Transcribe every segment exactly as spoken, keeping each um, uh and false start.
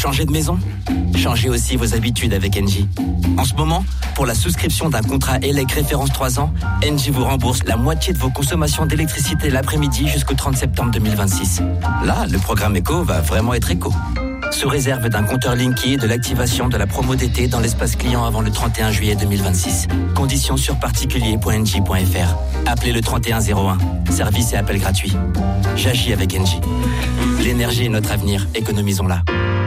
changez de maison ? Changez aussi vos habitudes avec Engie. En ce moment, pour la souscription d'un contrat E L E C référence trois ans, Engie vous rembourse la moitié de vos consommations d'électricité l'après-midi jusqu'au trente septembre deux mille vingt-six. Là, le programme Éco va vraiment être éco. Sous réserve d'un compteur Linky et de l'activation de la promo d'été dans l'espace client avant le trente et un juillet deux mille vingt-six. Conditions sur particulier point engie point f r. Appelez le trente et un zéro un. Service et appel gratuit. J'agis avec Engie. L'énergie est notre avenir. Économisons-la.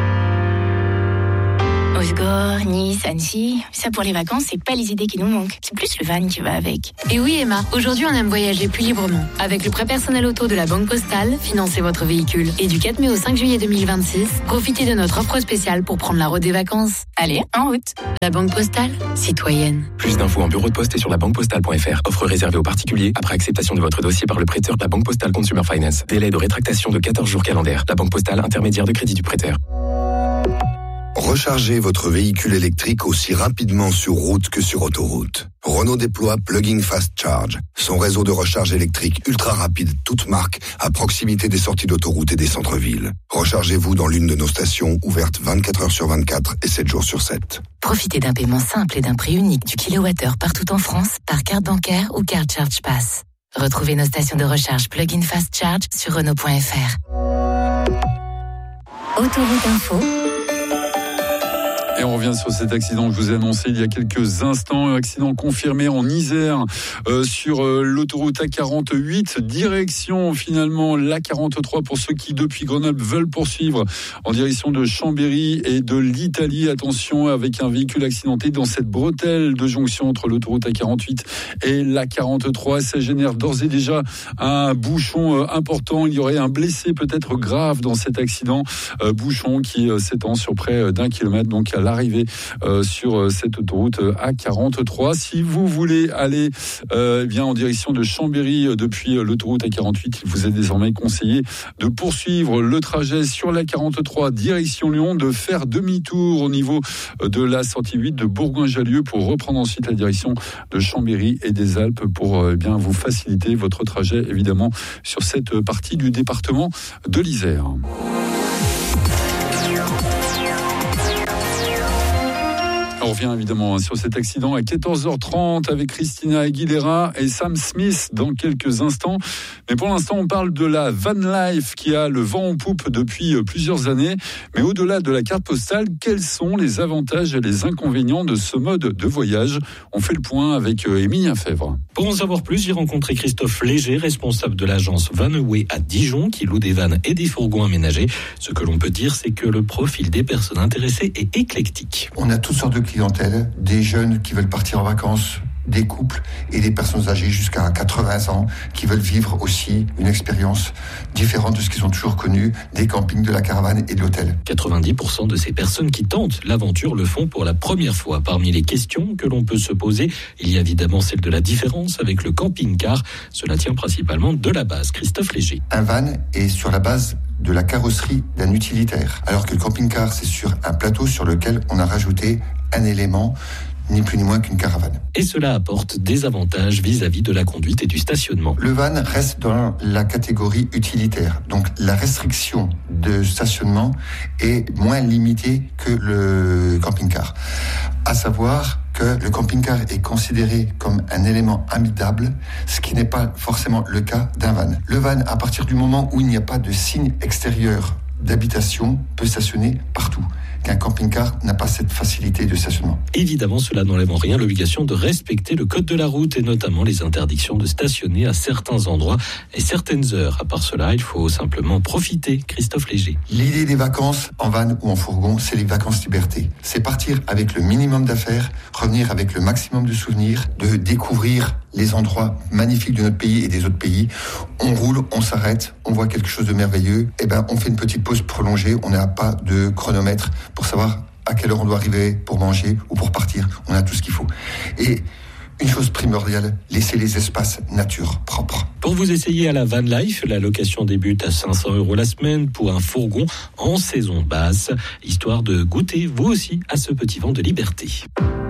Osgore, Nice, Annecy, ça pour les vacances, c'est pas les idées qui nous manquent. C'est plus le van qui va avec. Et oui Emma, aujourd'hui on aime voyager plus librement. Avec le prêt personnel auto de la Banque Postale, financez votre véhicule. Et du quatre mai au cinq juillet deux mille vingt-six, profitez de notre offre spéciale pour prendre la route des vacances. Allez, en route. La Banque Postale, citoyenne. Plus d'infos en bureau de poste et sur la banque postale point f r. Offre réservée aux particuliers après acceptation de votre dossier par le prêteur de la Banque Postale Consumer Finance. Délai de rétractation de quatorze jours calendaires. La Banque Postale, intermédiaire de crédit du prêteur. Rechargez votre véhicule électrique aussi rapidement sur route que sur autoroute. Renault déploie Plug-in Fast Charge, son réseau de recharge électrique ultra rapide, toute marque, à proximité des sorties d'autoroute et des centres-villes. Rechargez-vous dans l'une de nos stations ouvertes vingt-quatre heures sur vingt-quatre et sept jours sur sept. Profitez d'un paiement simple et d'un prix unique du kilowattheure partout en France par carte bancaire ou carte Charge Pass. Retrouvez nos stations de recharge Plug-in Fast Charge sur Renault point f r. Autoroute Info. Et on revient sur cet accident que je vous ai annoncé il y a quelques instants, un accident confirmé en Isère euh, sur euh, l'autoroute A quarante-huit, direction finalement l'A quarante-trois pour ceux qui depuis Grenoble veulent poursuivre en direction de Chambéry et de l'Italie. Attention avec un véhicule accidenté dans cette bretelle de jonction entre l'autoroute A quarante-huit et l'A quarante-trois. Ça génère d'ores et déjà un bouchon euh, important. Il y aurait un blessé peut-être grave dans cet accident. Euh, bouchon qui euh, s'étend sur près d'un kilomètre, donc à l'arrivée euh, sur euh, cette autoroute euh, A quarante-trois. Si vous voulez aller euh, bien en direction de Chambéry euh, depuis euh, l'autoroute A quarante-huit, il vous est désormais conseillé de poursuivre le trajet sur l'A quarante-trois direction Lyon, de faire demi-tour au niveau euh, de la sortie huit de Bourgoin-Jallieu pour reprendre ensuite la direction de Chambéry et des Alpes pour euh, bien vous faciliter votre trajet évidemment sur cette partie du département de l'Isère. On revient évidemment sur cet accident à quatorze heures trente avec Christina Aguilera et Sam Smith dans quelques instants. Mais pour l'instant, on parle de la van life qui a le vent en poupe depuis plusieurs années. Mais au-delà de la carte postale, quels sont les avantages et les inconvénients de ce mode de voyage ? On fait le point avec Émilien Fèvre. Pour en savoir plus, j'ai rencontré Christophe Léger, responsable de l'agence Vanaway à Dijon, qui loue des vannes et des fourgons aménagés. Ce que l'on peut dire, c'est que le profil des personnes intéressées est éclectique. On a toutes sortes de clientèle, des jeunes qui veulent partir en vacances, des couples et des personnes âgées jusqu'à quatre-vingts ans qui veulent vivre aussi une expérience différente de ce qu'ils ont toujours connu des campings, de la caravane et de l'hôtel. quatre-vingt-dix pour cent de ces personnes qui tentent l'aventure le font pour la première fois. Parmi les questions que l'on peut se poser, il y a évidemment celle de la différence avec le camping-car. Cela tient principalement de la base. Christophe Léger. Un van est sur la base de la carrosserie d'un utilitaire, alors que le camping-car, c'est sur un plateau sur lequel on a rajouté un élément, ni plus ni moins qu'une caravane. Et cela apporte des avantages vis-à-vis de la conduite et du stationnement. Le van reste dans la catégorie utilitaire, donc la restriction de stationnement est moins limitée que le camping-car. À savoir que le camping-car est considéré comme un élément habitable, ce qui n'est pas forcément le cas d'un van. Le van, à partir du moment où il n'y a pas de signe extérieur d'habitation, peut stationner partout. Qu'un camping-car n'a pas cette facilité de stationnement. Évidemment, cela n'enlève en rien l'obligation de respecter le code de la route et notamment les interdictions de stationner à certains endroits et certaines heures. À part cela, il faut simplement profiter. Christophe Léger. L'idée des vacances en van ou en fourgon, c'est les vacances liberté. C'est partir avec le minimum d'affaires, revenir avec le maximum de souvenirs, de découvrir les endroits magnifiques de notre pays et des autres pays. On roule, on s'arrête, on voit quelque chose de merveilleux. Eh ben, on fait une petite pause prolongée. On n'a pas de chronomètre pour savoir à quelle heure on doit arriver pour manger ou pour partir. On a tout ce qu'il faut. Et une chose primordiale, laisser les espaces nature propres. Pour vous essayer à la van life, la location débute à cinq cents euros la semaine pour un fourgon en saison basse, histoire de goûter vous aussi à ce petit vent de liberté.